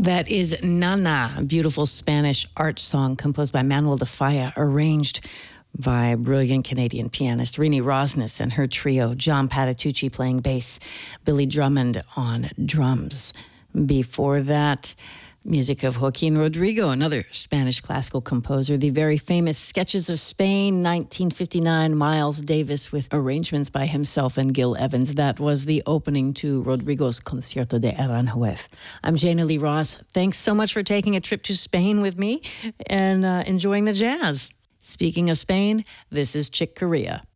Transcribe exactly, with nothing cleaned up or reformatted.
That is Nana, a beautiful Spanish art song composed by Manuel de Falla, arranged by brilliant Canadian pianist Rini Rosnes and her trio, John Patitucci playing bass, Billy Drummond on drums. Before that, music of Joaquin Rodrigo, another Spanish classical composer. The very famous Sketches of Spain, nineteen fifty-nine, Miles Davis with arrangements by himself and Gil Evans. That was the opening to Rodrigo's Concierto de Aranjuez. I'm Jana Lee Ross. Thanks so much for taking a trip to Spain with me and uh, enjoying the jazz. Speaking of Spain, this is Chick Corea.